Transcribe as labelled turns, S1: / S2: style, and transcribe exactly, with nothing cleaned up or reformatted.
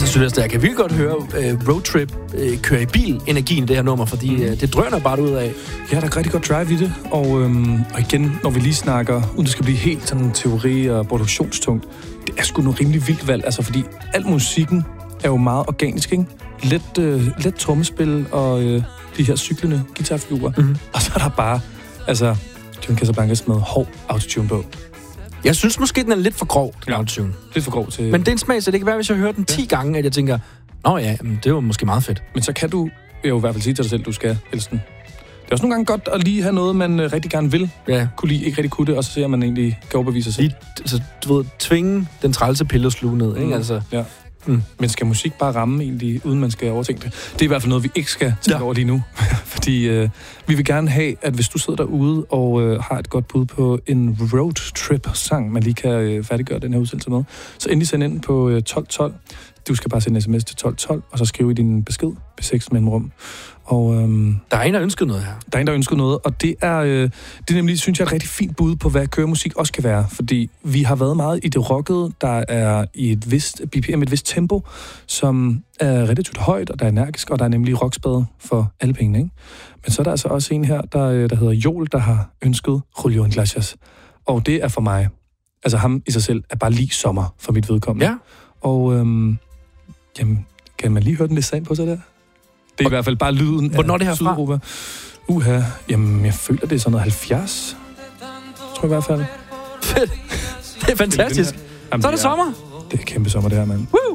S1: Så Sylvester, jeg kan virkelig godt høre uh, roadtrip uh, køre i bil energien i det her nummer, fordi mm. uh, det drøner bare ud af.
S2: Ja, der er rigtig godt drive i det, og, øhm, og igen, når vi lige snakker, uden det skal blive helt sådan teori- og produktionstungt, det er sgu noget rimelig vildt valg, altså fordi al musikken er jo meget organisk, ikke? Let, øh, let trommespil og øh, de her cyklende guitarfigurer, mm-hmm. og så er der bare, altså, John Casablancas med hård autotune på.
S1: Jeg synes måske, den er lidt for grov, den
S2: ja,
S1: autotune.
S2: Lidt for grov til...
S1: Men det er en smag, så det kan være, hvis jeg hører den ti ja. gange, at jeg tænker, nå ja, det var måske meget fedt.
S2: Men så kan du jo i hvert fald sige til dig selv, du skal elske den. Det er også nogle gange godt at lige have noget, man rigtig gerne vil. Ja. Kunne lige ikke rigtig kunne det, og så ser man egentlig kan overbevise sig.
S1: Lige, altså, du ved, tvinge den trælse pille og sluge ned, ikke?
S2: Mm.
S1: Altså.
S2: Ja. Mm. Men skal musik bare ramme egentlig, uden man skal overtænke det? Det er i hvert fald noget, vi ikke skal tænke ja. over lige nu. Fordi øh, vi vil gerne have, at hvis du sidder derude og øh, har et godt bud på en roadtrip-sang, man lige kan øh, færdiggøre den her udsendelse med, så endelig send ind på øh, tolv tolv. Du skal bare sende en sms til tolv tolv, og så skrive i din besked på seks mellemrum. Og, øhm,
S1: der er en, der ønsker noget her.
S2: Der er en, der ønsker noget, og det er, øh, det er nemlig, synes jeg, et rigtig fint bud på, hvad køremusik også kan være. Fordi vi har været meget i det rockede, der er i et vist B P M, et vist tempo, som er relativt højt, og der er energisk, og der er nemlig rockspade for alle pengene, ikke? Men så er der altså også en her, der, der hedder Joel, der har ønsket Julio Iglesias. Og det er for mig, altså ham i sig selv, er bare lige sommer for mit vedkommende.
S1: Ja.
S2: Og øhm, jamen, kan man lige høre den lidt sand på sig der? Det er i hvert fald bare lyden
S1: Hvornår
S2: af
S1: det her
S2: Sydeuropa. Fra? Uha, jamen jeg føler, det er sådan noget halvfjerds. Tror jeg i hvert fald.
S1: Fedt. Det er fantastisk.
S2: Jamen,
S1: så er det sommer.
S2: Det er kæmpe sommer, det her, mand. Woo!